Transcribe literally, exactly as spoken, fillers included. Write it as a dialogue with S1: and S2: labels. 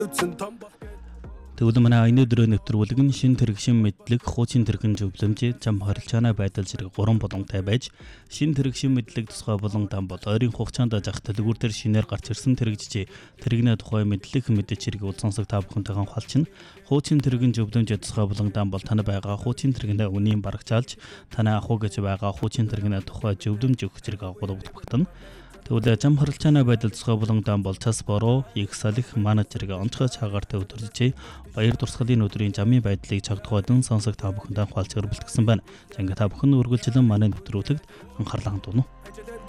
S1: Тэгвэл манай энэ өдрөө нэвтрүүлэг нь шин тэрэгшин мэдлэг, хуучин тэрэгэн зөвлөмж, зам харилцааны байдал зэрэг гурван боломжтой байж, шин тэрэгшин мэдлэг тусгай болон дан бол ойрын хугацаанд зах дэлгүүр дээр шинээр гарч ирсэн тэрэгжижээ тэрэгнээ тухай мэдлэг мэдээж хэрэг улсансаг та бүхэнтэйгээ хвалчна. Хуучин тэрэгэн зөвлөмж тусгай болон дан бол таны байгаа хуучин тэрэгнээ үнийн барагчаалж, таны ахуй гэж байгаа хуучин тэрэгнээ тухай зөвлөмж өгөх зэрэг агуулгад багтана. Тэгвэл зам харилцааны байдал тусгай болон дан бол цас бороо, их салих менежергээ онцгой цагаартай өдөржээ. Баяр дурсгалын өдрийн замын байдлыг цагдхойдон сонсог та бүхэндээ хвалцгаар бэлтгэсэн байна. За ингээ та бүхэн үргэлжлэн манай нэвтрүүлэгт анхаарлаа хандуун уу.